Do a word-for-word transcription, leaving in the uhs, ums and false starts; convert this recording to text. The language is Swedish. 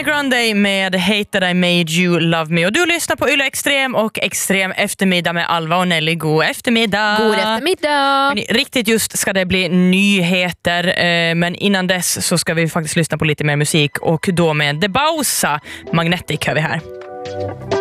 Grande med Hate That I Made You Love Me. Och du lyssnar på Yle Extrem och Extrem eftermiddag med Alva och Nelly. God eftermiddag. God eftermiddag. Riktigt just ska det bli nyheter, men innan dess så ska vi faktiskt lyssna på lite mer musik, och då med The Bausa. Magnetic hör vi här.